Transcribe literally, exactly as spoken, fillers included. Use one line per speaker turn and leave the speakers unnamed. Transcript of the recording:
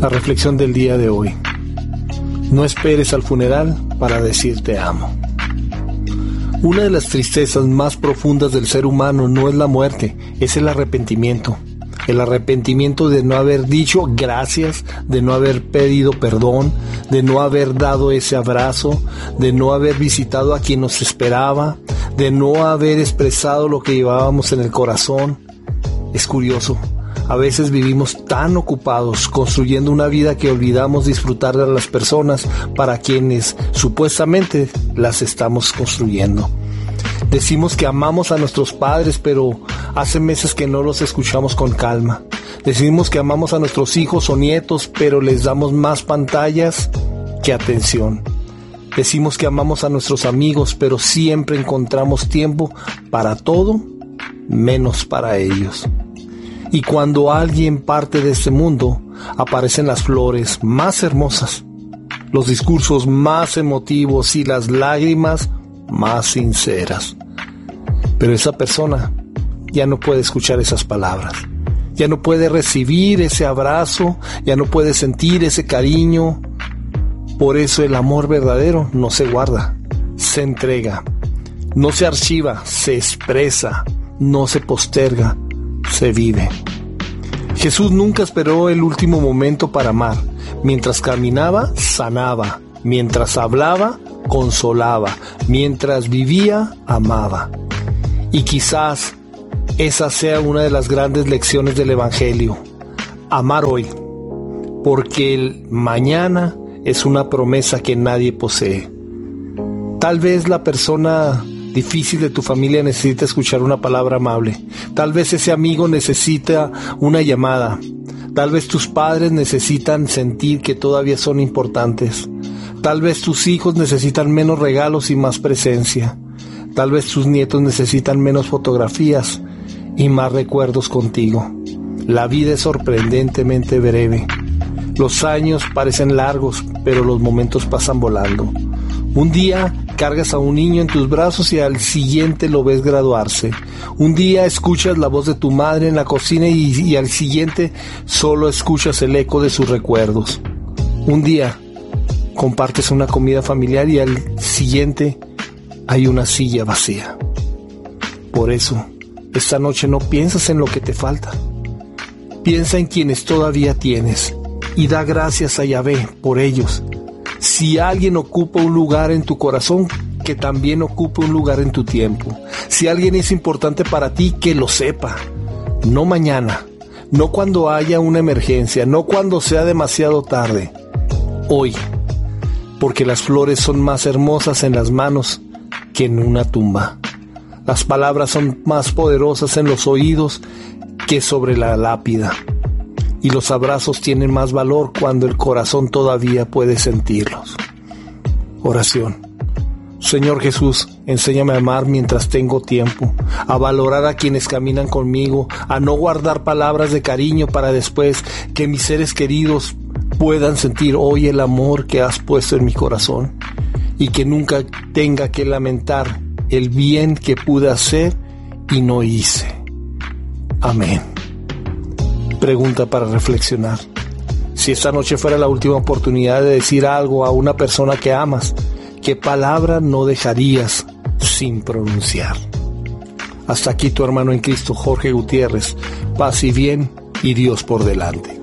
La reflexión del día de hoy. No esperes al funeral para decir te amo. Una de las tristezas más profundas del ser humano no es la muerte, es el arrepentimiento. El arrepentimiento de no haber dicho gracias, de no haber pedido perdón, de no haber dado ese abrazo, de no haber visitado a quien nos esperaba, de no haber expresado lo que llevábamos en el corazón. Es curioso, a veces vivimos tan ocupados construyendo una vida que olvidamos disfrutar de las personas para quienes supuestamente las estamos construyendo. Decimos que amamos a nuestros padres, pero hace meses que no los escuchamos con calma. Decimos que amamos a nuestros hijos o nietos, pero les damos más pantallas que atención. Decimos que amamos a nuestros amigos, pero siempre encontramos tiempo para todo, menos para ellos. Y cuando alguien parte de este mundo, aparecen las flores más hermosas, los discursos más emotivos y las lágrimas más sinceras. Pero esa persona ya no puede escuchar esas palabras, ya no puede recibir ese abrazo, ya no puede sentir ese cariño. Por eso el amor verdadero no se guarda, se entrega, no se archiva, se expresa, no se posterga, se vive. Jesús nunca esperó el último momento para amar. Mientras caminaba, sanaba. Mientras hablaba, consolaba. Mientras vivía, amaba. Y quizás esa sea una de las grandes lecciones del Evangelio. Amar hoy, porque el mañana es una promesa que nadie posee. Tal vez la persona difícil de tu familia necesita escuchar una palabra amable. Tal vez ese amigo necesita una llamada. Tal vez tus padres necesitan sentir que todavía son importantes. Tal vez tus hijos necesitan menos regalos y más presencia. Tal vez tus nietos necesitan menos fotografías y más recuerdos contigo. La vida es sorprendentemente breve. Los años parecen largos, pero los momentos pasan volando. Un día cargas a un niño en tus brazos y al siguiente lo ves graduarse. Un día escuchas la voz de tu madre en la cocina y, y al siguiente solo escuchas el eco de sus recuerdos. Un día compartes una comida familiar y al siguiente hay una silla vacía. Por eso, esta noche no piensas en lo que te falta. Piensa en quienes todavía tienes y da gracias a Yahvé por ellos. Si alguien ocupa un lugar en tu corazón, que también ocupe un lugar en tu tiempo. Si alguien es importante para ti, que lo sepa. No mañana, no cuando haya una emergencia, no cuando sea demasiado tarde. Hoy, porque las flores son más hermosas en las manos que en una tumba. Las palabras son más poderosas en los oídos que sobre la lápida. Y los abrazos tienen más valor cuando el corazón todavía puede sentirlos. Oración. Señor Jesús, enséñame a amar mientras tengo tiempo, a valorar a quienes caminan conmigo, a no guardar palabras de cariño para después que mis seres queridos puedan sentir hoy el amor que has puesto en mi corazón y que nunca tenga que lamentar el bien que pude hacer y no hice. Amén. Pregunta para reflexionar. Si esta noche fuera la última oportunidad de decir algo a una persona que amas, ¿qué palabra no dejarías sin pronunciar? Hasta aquí tu hermano en Cristo, Jorge Gutiérrez. Paz y bien y Dios por delante.